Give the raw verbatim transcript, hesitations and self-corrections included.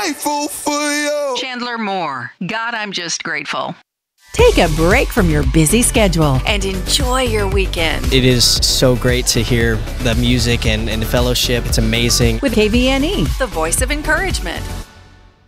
grateful for you. Chandler Moore, God, I'm just grateful. Take a break from your busy schedule And enjoy your weekend. It is so great to hear the music and, and the fellowship. It's amazing. with K V N E. The voice of encouragement.